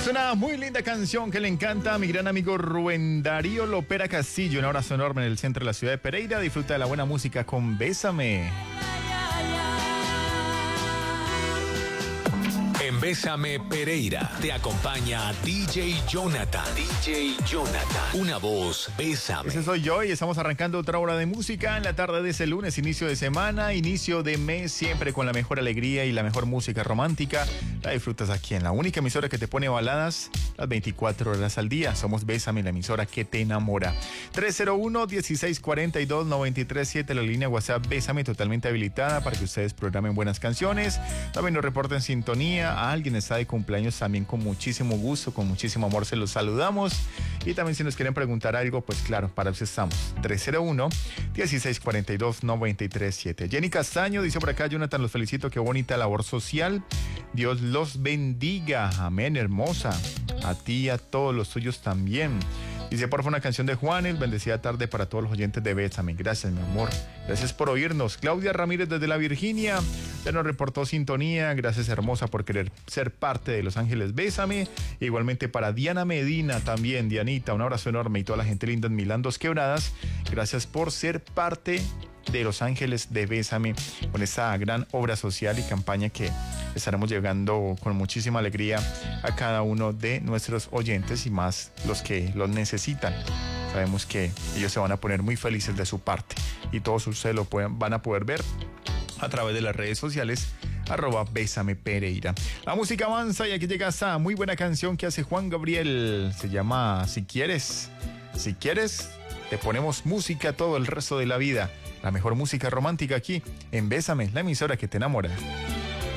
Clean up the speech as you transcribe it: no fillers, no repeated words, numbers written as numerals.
Es una muy linda canción que le encanta a mi gran amigo Rubén Darío Lopera Castillo. Un abrazo enorme en el centro de la ciudad de Pereira. Disfruta de la buena música con Bésame. En Bésame Pereira te acompaña DJ Jonathan. DJ Jonathan. Una voz, Bésame. Ese soy yo y estamos arrancando otra hora de música en la tarde de ese lunes, inicio de semana, inicio de mes, siempre con la mejor alegría y la mejor música romántica. La disfrutas aquí en la única emisora que te pone baladas las 24 horas al día. Somos Bésame, la emisora que te enamora. 301-1642-937, la línea WhatsApp Bésame, totalmente habilitada para que ustedes programen buenas canciones. También nos reporten sintonía. A alguien está de cumpleaños, también con muchísimo gusto, con muchísimo amor se los saludamos. Y también si nos quieren preguntar algo, pues claro, para eso estamos. 301-1642-937. Jenny Castaño dice por acá: Jonathan, los felicito, qué bonita labor social. Dios los bendiga. Amén, hermosa. A ti y a todos los tuyos también. Dice, por favor, una canción de Juanes, bendecida tarde para todos los oyentes de Bésame. Gracias, mi amor. Gracias por oírnos. Claudia Ramírez desde la Virginia ya nos reportó sintonía. Gracias, hermosa, por querer ser parte de Los Ángeles Bésame. Igualmente para Diana Medina también. Dianita, un abrazo enorme, y toda la gente linda en Milán Dos Quebradas. Gracias por ser parte de Los Ángeles de Bésame, con esta gran obra social y campaña que estaremos llegando con muchísima alegría a cada uno de nuestros oyentes, y más los que los necesitan. Sabemos que ellos se van a poner muy felices de su parte, y todos ustedes van a poder ver a través de las redes sociales @Bésame Pereira. La música avanza y aquí llega esta muy buena canción que hace Juan Gabriel. Se llama Si Quieres. Si quieres, te ponemos música todo el resto de la vida. La mejor música romántica aquí en Bésame, la emisora que te enamora.